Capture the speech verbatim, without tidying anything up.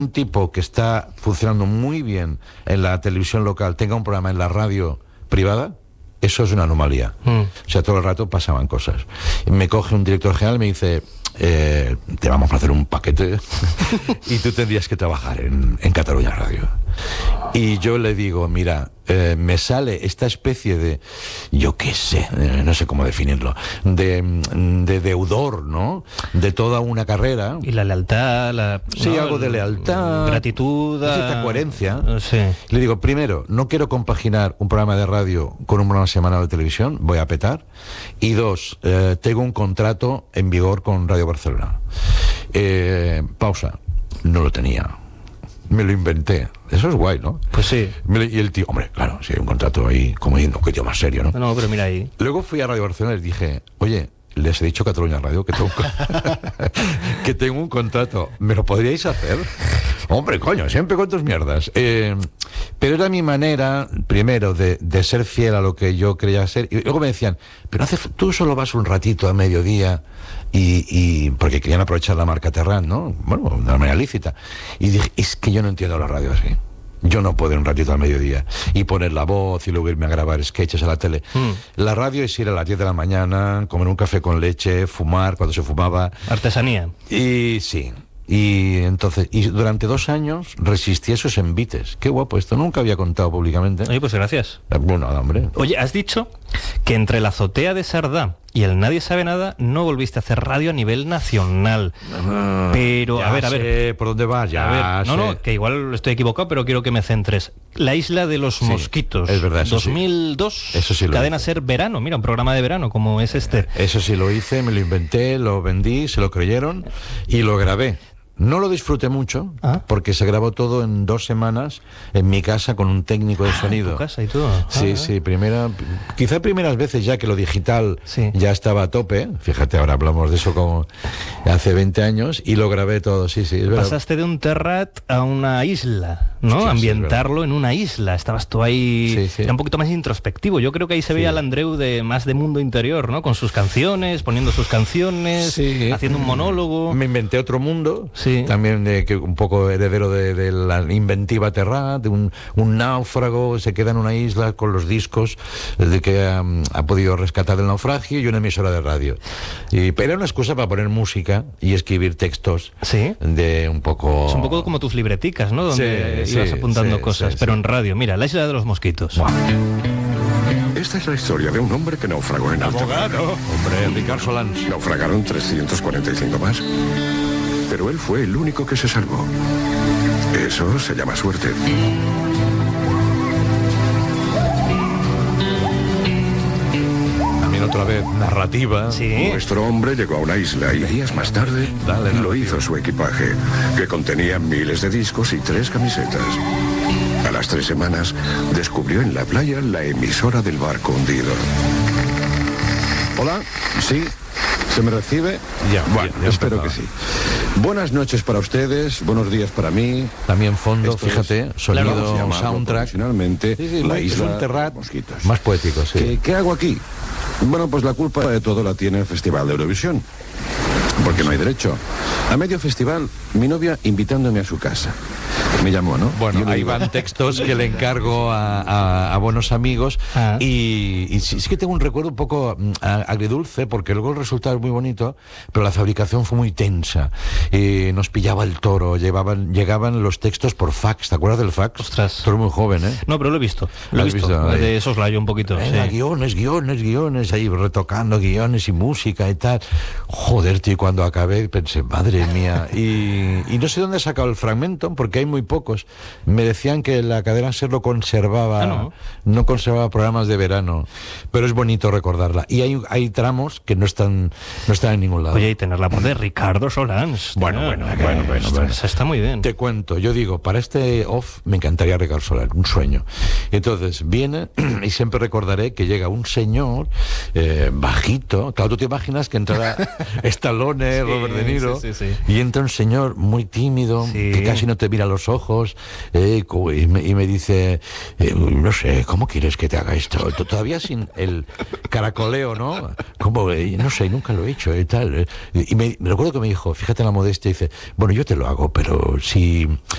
un tipo que está funcionando muy bien en la televisión local tenga un programa en la radio privada, eso es una anomalía. Mm. O sea, todo el rato pasaban cosas. Me coge un director general y me dice, eh, te vamos a hacer un paquete y tú tendrías que trabajar en, en Catalunya Radio. Y yo le digo, mira, eh, me sale esta especie de, yo qué sé, eh, no sé cómo definirlo, de, de deudor, ¿no? De toda una carrera. Y la lealtad, la... Sí, ¿no? Algo de lealtad. Gratitud. Cierta coherencia. Sí. Le digo, primero, no quiero compaginar un programa de radio con un programa semanal de televisión, voy a petar. Y dos, eh, tengo un contrato en vigor con Radio Barcelona. Eh, pausa, no lo tenía. Me lo inventé. Eso es guay, ¿no? Pues sí. Y el tío, hombre, claro, si hay un contrato ahí, como diciendo, que tío más serio, ¿no? No, pero mira ahí. Luego fui a Radio Barcelona y les dije, oye, les he dicho a Catalunya Radio que tengo, que tengo un contrato. ¿Me lo podríais hacer? Hombre, coño, siempre con tus mierdas. Eh, pero era mi manera, primero, de, de ser fiel a lo que yo creía ser. Y luego me decían, pero hace, tú solo vas un ratito a mediodía. Y, y porque querían aprovechar la marca Terran, ¿no? Bueno, de una manera lícita. Y dije, es que yo no entiendo la radio así. Yo no puedo ir un ratito al mediodía y poner la voz y luego irme a grabar sketches a la tele. Mm. La radio es ir a las diez de la mañana, comer un café con leche, fumar cuando se fumaba. Artesanía. Y sí. Y entonces, y durante dos años resistí esos envites. Qué guapo, esto nunca había contado públicamente. Oye, pues gracias. Bueno, hombre. Oye, has dicho que entre la azotea de Sardá y el Nadie Sabe Nada no volviste a hacer radio a nivel nacional. Ah, pero, ya a ver, a ver. Sé por dónde vas, ya. A ver, no, sé. no, que igual estoy equivocado, pero quiero que me centres. La Isla de los sí, Mosquitos. Es verdad, eso dos mil dos. Sí. Eso sí lo Cadena hice. Ser Verano. Mira, un programa de verano como es este. Eso sí lo hice, me lo inventé, lo vendí, se lo creyeron y lo grabé. No lo disfruté mucho, ¿ah? Porque se grabó todo en dos semanas en mi casa con un técnico de sonido. Ah, ¿en tu casa y todo? Sí, ah, sí, primera, quizá primeras veces ya que lo digital sí. ya estaba a tope. Fíjate, ahora hablamos de eso como hace veinte años y lo grabé todo, sí, sí. Es Pasaste de un Terrat a una isla, ¿no? Sí, ambientarlo sí, en una isla. Estabas tú ahí, sí, sí. Era un poquito más introspectivo. Yo creo que ahí se veía sí. al Andreu de más de mundo interior, ¿no? Con sus canciones, poniendo sus canciones, sí. haciendo un monólogo. Me inventé otro mundo. Sí. También de que un poco heredero de, de la inventiva Terrat, de un, un náufrago se queda en una isla con los discos de que ha, ha podido rescatar del naufragio y una emisora de radio. Y, pero era una excusa para poner música y escribir textos. Sí. De un poco. Es un poco como tus libreticas, ¿no? Donde sí, ibas sí, apuntando sí, cosas, sí, pero sí. en radio. Mira, La Isla de los Mosquitos. Wow. Esta es la historia de un hombre que naufragó en alta mar. Hombre, Ricard Solans. Naufragaron trescientos cuarenta y cinco más. Pero él fue el único que se salvó. Eso se llama suerte. También otra vez narrativa. ¿Sí? Nuestro hombre llegó a una isla y días más tarde Dale, lo hizo su equipaje, que contenía miles de discos y tres camisetas. A las tres semanas descubrió en la playa la emisora del barco hundido. Hola, sí. ¿Se me recibe? Ya, bueno, ya, ya espero empezaba. que sí. Buenas noches para ustedes, buenos días para mí. También fondo, Esto fíjate, es, sonido, claro, soundtrack. Finalmente, sí, sí, la muy, isla es un Terrat Mosquitos. Más poético, sí. ¿Qué, ¿Qué hago aquí? Bueno, pues la culpa de todo la tiene el Festival de Eurovisión. Porque no hay derecho. A medio festival, mi novia invitándome a su casa. Me llamó, ¿no? Bueno, ahí digo... van textos que le encargo a, a, a buenos amigos. Ah. Y, y sí, sí que tengo un recuerdo un poco agridulce, porque luego el resultado es muy bonito, pero la fabricación fue muy tensa. Y nos pillaba el toro, llevaban, llegaban los textos por fax. ¿Te acuerdas del fax? Ostras. Tú eres muy joven, ¿eh? No, pero lo he visto. Lo he visto. visto de esos layo un poquito. Venga, sí. guiones, guiones, guiones, ahí retocando guiones y música y tal. Joder, tío, cuando acabé pensé, madre mía. Y, y no sé dónde he sacado el fragmento, porque hay muy pocos. Me decían que la cadena SER lo conservaba, ah, no. no conservaba programas de verano, pero es bonito recordarla. Y hay, hay tramos que no están, no están en ningún lado. Oye, y tener la voz de Ricardo Solans. Bueno, bueno, bueno, bueno, bueno, está, bueno. Está muy bien. Te cuento, yo digo, para este off me encantaría Ricardo Solans, un sueño. Entonces viene y siempre recordaré que llega un señor eh, bajito. Claro, tú te imaginas que entrara Stallone, sí, Robert De Niro, sí, sí, sí. y entra un señor muy tímido, sí. que casi no te mira a los ojos, eh, y, me, y me dice, eh, no sé, ¿cómo quieres que te haga esto? Todavía sin el caracoleo, ¿no? Como, eh, no sé, nunca lo he hecho y tal. Y me, me recuerdo que me dijo, fíjate en la modestia, dice, bueno, yo te lo hago, pero si,